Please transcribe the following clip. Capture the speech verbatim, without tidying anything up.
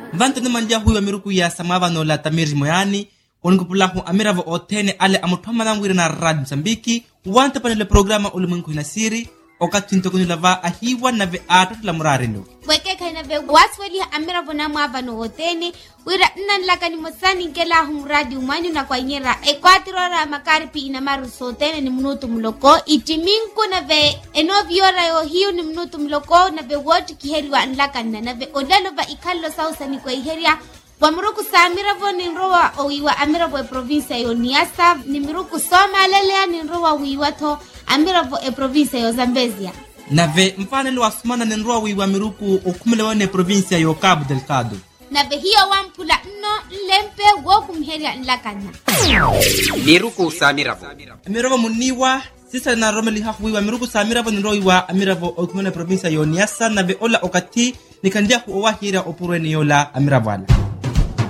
Vante ni mandia huyo miruku ya samava no la tamiri moyani. Onikupulahu amiravo otene ale amutoma na mwiri na radi Msambiki. Wante panele programa ulimwengu inasiri. Okati ntokuni lava ahiwa na ve ato tula murarilo. Wekeka ina ve wasweli amiravo na mwava no otene. Wira nna nlaka ni mosani nkela humuradi umanyu na kwa inyera. Ekwatirora makaripi ina maru sotene ni mnutu mloko. Itiminku na ve enoviora yo hiyo ni mnutu mloko. Na ve wotu kiheri wa nlaka na. Na ve odelo va ikalo sausa ni kwa iheria. Wamuruku sa amiravo ni nrowa oiwa amiravo e provinsia yo Niassa. Ni miruku soma alelea ni nrowa uiwa to amiravo e provinsia yo Zambezia. Na ve mfanelo wa sumana ni nrowa uiwa miruku okumelewane provinsia yo Cabo Delgado. Na ve hiyo wampula nno lempe woku mheria nlakana. Miruku sa amiravo. Amiravo muniwa sisa na romeli hafu uiwa miruku sa amiravo ni nrowa uiwa amiravo okumelewane provinsia yo Niassa. Na ve ola okati nikandia huowa hira opurweni yola amiravo ala.